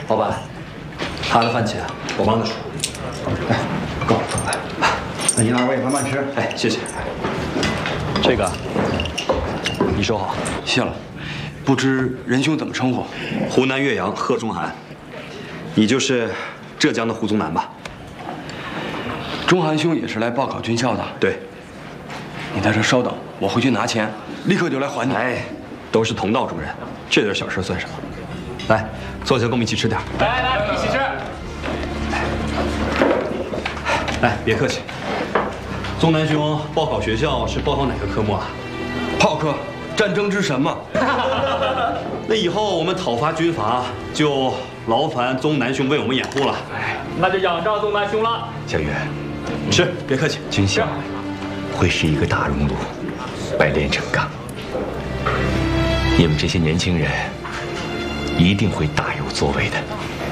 老板，他的饭钱我帮着出。 哎，够。那您二位慢慢吃。 哎，谢谢。这个你收好。 谢了。不知仁兄怎么称呼？ 湖南岳阳贺中涵。你就是浙江的胡宗南吧？ 中涵兄也是来报考军校的。 对。 你在这稍等，我回去拿钱，立刻就来还你。 哎，都是同道中人，这点小事算什么？来，坐下跟我们一起吃点。 来，一起吃。 来，别客气。宗南兄报考学校是报考哪个科目啊？ 炮科，战争之神嘛。 那以后我们讨伐军阀，就劳烦宗南兄为我们掩护了。 哎，那就仰仗宗南兄了。 小月， 是，别客气。 军校会是一个大熔炉，百炼成钢。你们这些年轻人一定会大有作为的。